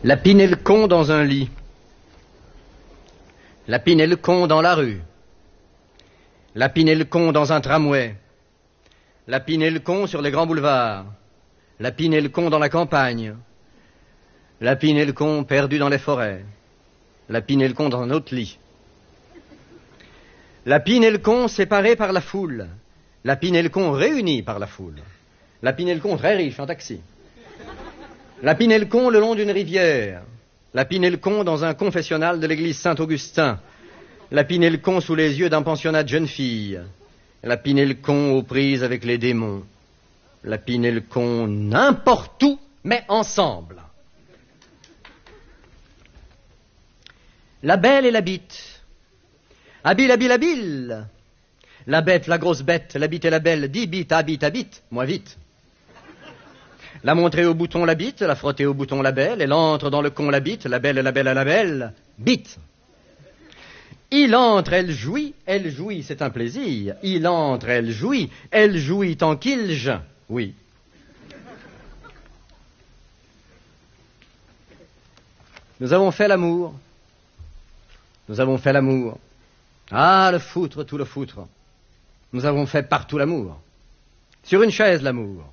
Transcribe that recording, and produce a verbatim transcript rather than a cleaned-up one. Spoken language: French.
La pine et le con dans un lit. La pine et le con dans la rue. La pine et le con dans un tramway. La pine et le con sur les grands boulevards. La pine et le con dans la campagne. La pine et le con perdu dans les forêts. La pine et le con dans un autre lit. La pine et le con séparés par la foule. La pine et le con réunis par la foule. La pine et le con très riche en taxi. La pine et le con le long d'une rivière. La pine et le con dans un confessionnal de l'église Saint-Augustin. La pine et le con sous les yeux d'un pensionnat de jeunes filles. La pine et le con aux prises avec les démons. La pine et le con n'importe où, mais ensemble. La belle et la bite. Habile, habile, habile. La bête, la grosse bête, la bite et la belle. Dis bite, habite, habite, moins vite. La montrer au bouton la bite, la frotter au bouton la belle, elle entre dans le con la bite, la belle, la belle, la belle, bite. Il entre, elle jouit, elle jouit, c'est un plaisir. Il entre, elle jouit, elle jouit tant qu'il je, oui. Nous avons fait l'amour. Nous avons fait l'amour. Ah, le foutre, tout le foutre. Nous avons fait partout l'amour. Sur une chaise l'amour.